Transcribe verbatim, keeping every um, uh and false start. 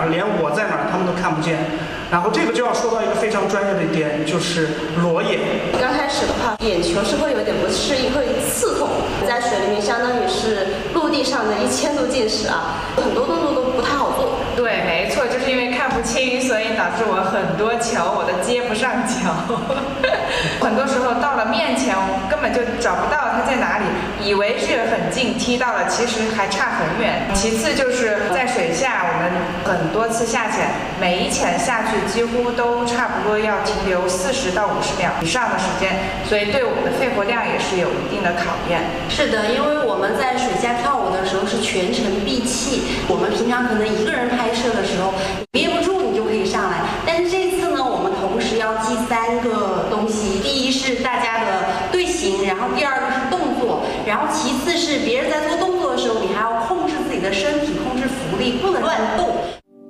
连我在哪儿他们都看不见。然后这个就要说到一个非常专业的一点，就是裸眼。 刚开始的话，眼球是会有点不适应，会刺痛。在水里面相当于是陆地上的一千度近视啊，很多动作都不太好做。 对，没错，就是因为看不清，所以导致我很多球我都接不上脚。很多时候到了面前，根本就找不到它在哪里，以为是很近踢到了，其实还差很远。其次就是在水下，我们很多次下潜，每一潜下去几乎都差不多要停留四十到五十秒以上的时间，所以对我们的肺活量也是有一定的考验。 是的，因为我们在水下跳舞的时候是全程闭气，我们平常可能一个人拍摄的时候憋不住你就可以上来，但是这次呢，我们同时要记三个东西，第一是大家的队形，然后第二个是动作，然后其次是别人在做